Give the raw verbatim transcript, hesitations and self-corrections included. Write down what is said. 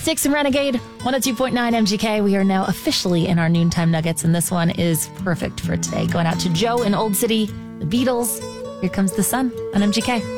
Styx and Renegade, one oh two point nine M G K. We are now officially in our noontime nuggets, and this one is perfect for today. Going out to Joe in Old City, the Beatles. Here Comes the Sun on M G K.